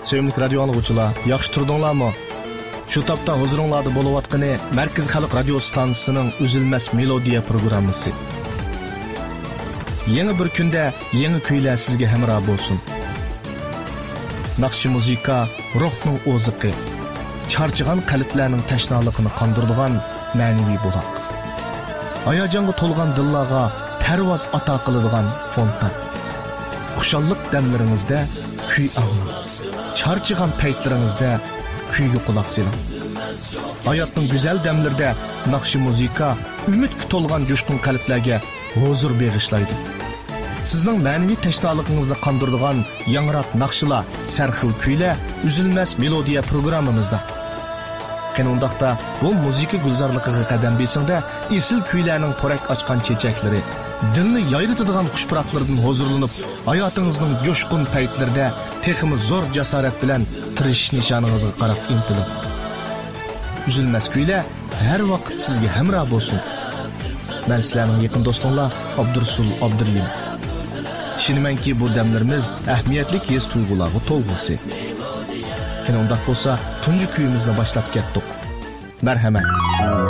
Sevimli radio anlıqçılar, yaxşı turdunlarmı? Şu tapda huzuringlarda bo'layotgani Markaz Xalq radio stansiyasining Uzilmas melodiya programmasi. Yangi bir kunda yangi kuylar sizga hamroh bo'lsin. Naqshi muzika ruhning o'ziqi, charchigan qalblarning tashnaligini qondiradigan ma'naviy buloq. Hayajonga to'lgan dillarga parvoz ato qiladigan fontan. Xushallik damlaringizda kuy anglang. Charchigan paytlaringizda kuyga quloq soling. Hayotning go'zal damlarida naqshi muzika umidga to'lgan jo'shqin qalblarga huzur bag'ishlaydi. Sizning ma'naviy tashnoligingizni qondiradigan yangroq naqshlar, sarxil kuylar Uzilmas melodiya programmamizda. Qanundaqda bu muzika gulzorligiga qadam besingda esil kuylarning porak ochgan chechaklari, dilni yayritadigan xushpuroqlardan huzurlanib, hayotingizning jo'shqin paytlarida texmi zo'r jasorat bilan tirish nishoningizga qarab intiling. Uzilmas kuylar har vaqt sizga hamroh bo'lsin. Men sizlarning yaqin do'stinglar Abdursul Abduriyim. Ishonmanki bu damlarimiz ahamiyatli his tuyg'ularga to'lg'isi. Qanday bo'lsa, tunji kuyimizni boshlab ketdik. Marhamat.